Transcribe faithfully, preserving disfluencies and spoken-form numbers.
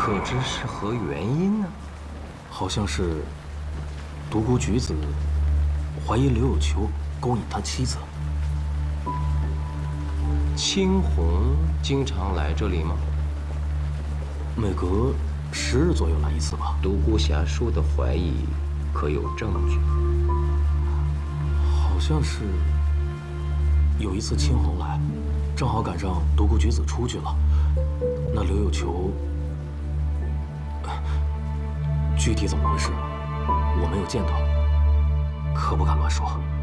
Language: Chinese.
不知是何原因呢？ 好像是独孤菊子怀疑刘有求勾引他妻子。 青红经常来这里吗？ 每隔十日左右来一次吧。 独孤侠叔的怀疑可有证据？ 好像是有一次青红来，正好赶上独孤菊子出去了。那刘有求具体怎么回事，我没有见到，可不敢乱说。